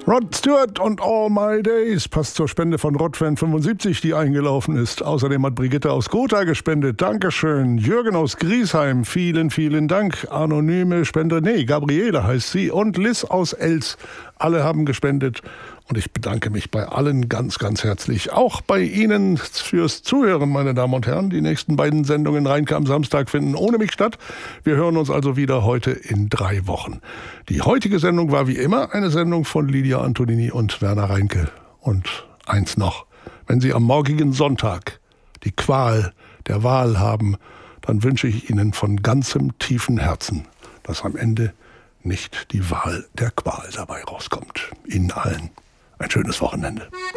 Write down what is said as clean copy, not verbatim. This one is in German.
Rod Stewart und All My Days passt zur Spende von Rodfan75, die eingelaufen ist. Außerdem hat Brigitte aus Gotha gespendet. Dankeschön. Jürgen aus Griesheim, vielen, vielen Dank. Anonyme Spender, Gabriele heißt sie. Und Liz aus Els. Alle haben gespendet. Und ich bedanke mich bei allen ganz, ganz herzlich. Auch bei Ihnen fürs Zuhören, meine Damen und Herren. Die nächsten beiden Sendungen Rheinke am Samstag finden ohne mich statt. Wir hören uns also wieder heute in 3 Wochen. Die heutige Sendung war wie immer eine Sendung von Lydia Antonini und Werner Rheinke. Und eins noch. Wenn Sie am morgigen Sonntag die Qual der Wahl haben, dann wünsche ich Ihnen von ganzem tiefen Herzen, dass am Ende nicht die Wahl der Qual dabei rauskommt. Ihnen allen ein schönes Wochenende.